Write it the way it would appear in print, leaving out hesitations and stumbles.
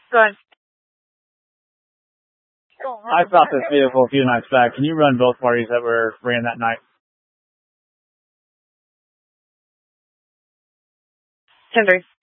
Go ahead. I stopped this vehicle a few nights back. Can you run both parties that were ran that night? 10-3.